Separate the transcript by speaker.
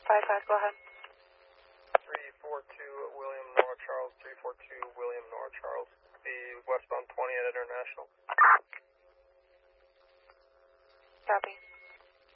Speaker 1: 55, go ahead.
Speaker 2: 342 William Nora Charles, 342 William Nora Charles. Be westbound 20 at International.
Speaker 1: Copy.